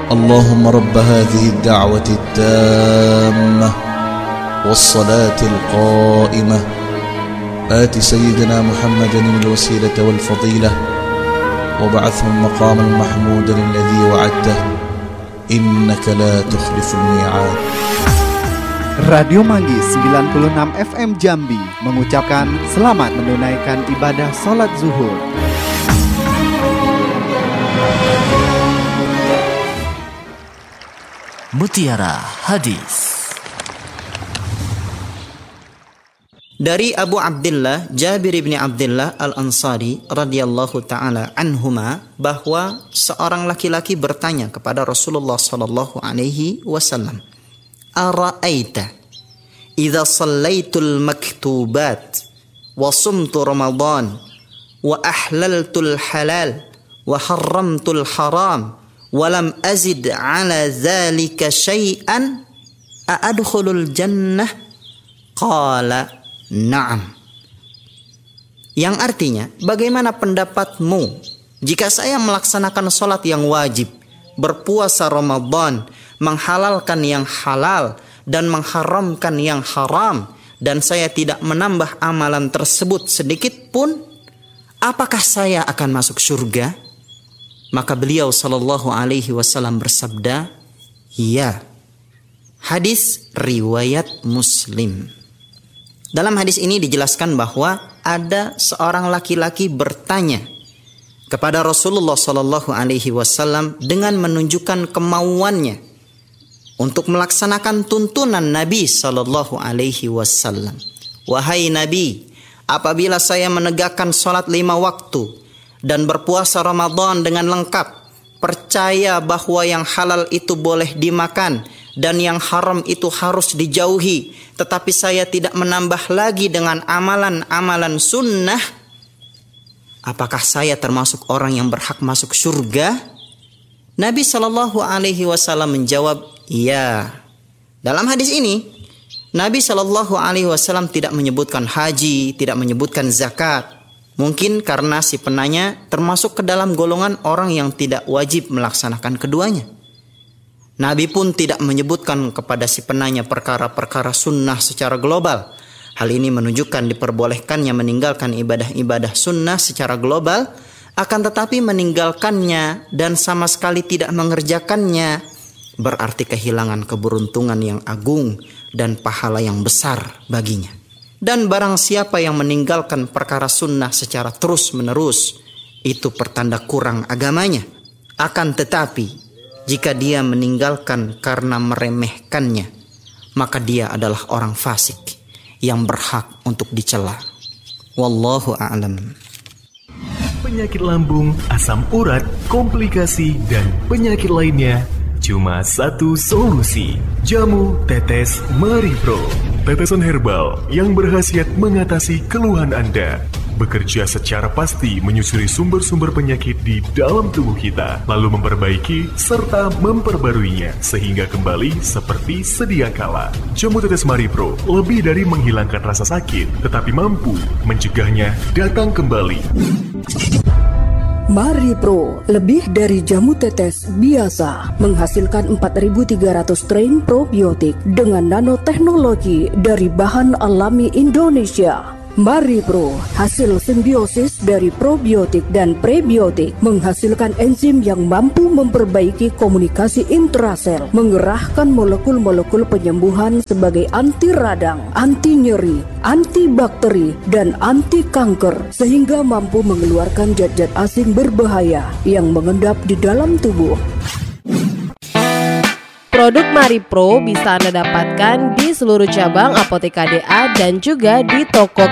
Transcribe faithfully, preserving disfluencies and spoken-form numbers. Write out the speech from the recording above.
اللهم رب هذه الدعوة التامة والصلاة القائمة آت سيدنا محمدا الوسيلة والفضيلة وبعثه مقاما محمودا الذي وعدته إنك لا تخلف الميعاد. Radio Manggis sembilan puluh enam F M Jambi mengucapkan selamat menunaikan ibadah sholat zuhur. Mutiara Hadis. Dari Abu Abdullah Jabir bin Abdullah Al-Ansari radhiyallahu taala anhuma bahwa seorang laki-laki bertanya kepada Rasulullah sallallahu alaihi wasallam, "Ara'aita idza shallaitul maktubat wa sumtu Ramadan wa ahlaltul halal wa harramtul haram wa lam azid ala dzalika syai'an a'adkhulul jannah?" Qala na'am. Yang artinya, bagaimana pendapatmu jika saya melaksanakan sholat yang wajib, berpuasa Ramadan, menghalalkan yang halal dan mengharamkan yang haram, dan saya tidak menambah amalan tersebut sedikit pun, apakah saya akan masuk surga? Maka beliau sallallahu alaihi wasallam bersabda, ya. Hadis riwayat Muslim. Dalam hadis ini dijelaskan bahwa ada seorang laki-laki bertanya kepada Rasulullah sallallahu alaihi wasallam dengan menunjukkan kemauannya untuk melaksanakan tuntunan Nabi sallallahu alaihi wasallam. Wahai Nabi, apabila saya menegakkan salat lima waktu dan berpuasa Ramadan dengan lengkap, percaya bahwa yang halal itu boleh dimakan dan yang haram itu harus dijauhi, tetapi saya tidak menambah lagi dengan amalan-amalan sunnah, apakah saya termasuk orang yang berhak masuk surga? Nabi Shallallahu Alaihi Wasallam menjawab, ya. Dalam hadis ini, Nabi Shallallahu Alaihi Wasallam tidak menyebutkan haji, tidak menyebutkan zakat. Mungkin karena si penanya termasuk ke dalam golongan orang yang tidak wajib melaksanakan keduanya. Nabi pun tidak menyebutkan kepada si penanya perkara-perkara sunnah secara global. Hal ini menunjukkan diperbolehkannya meninggalkan ibadah-ibadah sunnah secara global, akan tetapi meninggalkannya dan sama sekali tidak mengerjakannya berarti kehilangan keberuntungan yang agung dan pahala yang besar baginya. Dan barang siapa yang meninggalkan perkara sunnah secara terus-menerus, itu pertanda kurang agamanya. Akan tetapi jika dia meninggalkan karena meremehkannya, maka dia adalah orang fasik yang berhak untuk dicela. Wallahu a'lam. Penyakit lambung, asam urat, komplikasi, dan penyakit lainnya, cuma satu solusi. Jamu Tetes Maripro. Tetesan herbal yang berkhasiat mengatasi keluhan Anda. Bekerja secara pasti menyusuri sumber-sumber penyakit di dalam tubuh kita, lalu memperbaiki serta memperbaruinya sehingga kembali seperti sedia kala. Jamu Tetes Maripro lebih dari menghilangkan rasa sakit, tetapi mampu mencegahnya datang kembali. Maripro, lebih dari jamu tetes biasa, menghasilkan empat ribu tiga ratus strain probiotik dengan nanoteknologi dari bahan alami Indonesia. Maripro, hasil simbiosis dari probiotik dan prebiotik, menghasilkan enzim yang mampu memperbaiki komunikasi intrasel, mengerahkan molekul-molekul penyembuhan sebagai anti radang, anti nyeri, antibakteri, dan anti kanker, sehingga mampu mengeluarkan zat-zat asing berbahaya yang mengendap di dalam tubuh. Produk Maripro bisa Anda dapatkan di seluruh cabang Apotek K D A dan juga di toko